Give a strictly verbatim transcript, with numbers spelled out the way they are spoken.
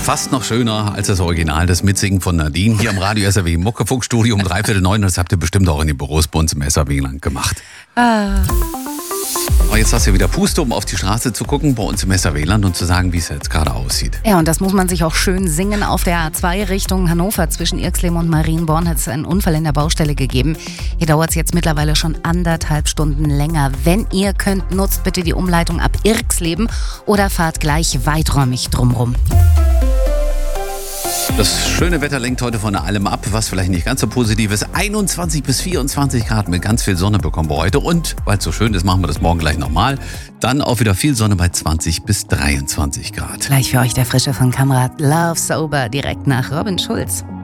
Fast noch schöner als das Original, das Mitsingen von Nadine hier im Radio S R W Muckefunkstudio um dreiviertel neun. Das habt ihr bestimmt auch in den Büros bei uns im S R W-Land gemacht. Ah. Aber jetzt hast du wieder Puste, um auf die Straße zu gucken bei uns im S R W-Land und zu sagen, wie es jetzt gerade aussieht. Ja, und das muss man sich auch schön singen. Auf der A zwei Richtung Hannover zwischen Irxleben und Marienborn hat es einen Unfall in der Baustelle gegeben. Hier dauert es jetzt mittlerweile schon anderthalb Stunden länger. Wenn ihr könnt, nutzt bitte die Umleitung ab Irxleben oder fahrt gleich weiträumig drumrum. Das schöne Wetter lenkt heute von allem ab, was vielleicht nicht ganz so positiv ist. einundzwanzig bis vierundzwanzig Grad mit ganz viel Sonne bekommen wir heute. Und weil es so schön ist, machen wir das morgen gleich nochmal. Dann auch wieder viel Sonne bei zwanzig bis dreiundzwanzig Grad. Gleich für euch der Frische von Kamerad Love Sober direkt nach Robin Schulz.